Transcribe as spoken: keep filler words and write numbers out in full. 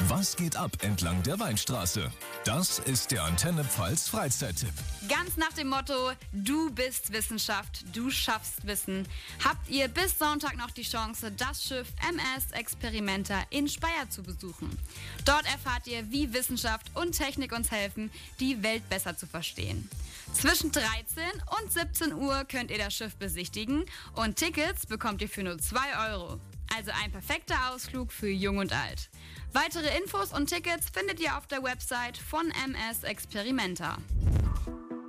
Was geht ab entlang der Weinstraße? Das ist der Antenne Pfalz Freizeittipp. Ganz nach dem Motto, du bist Wissenschaft, du schaffst Wissen, habt ihr bis Sonntag noch die Chance, das Schiff M S Experimenta in Speyer zu besuchen. Dort erfahrt ihr, wie Wissenschaft und Technik uns helfen, die Welt besser zu verstehen. Zwischen dreizehn und siebzehn Uhr könnt ihr das Schiff besichtigen und Tickets bekommt ihr für nur zwei Euro. Also ein perfekter Ausflug für Jung und Alt. Weitere Infos und Tickets findet ihr auf der Website von M S Experimenta.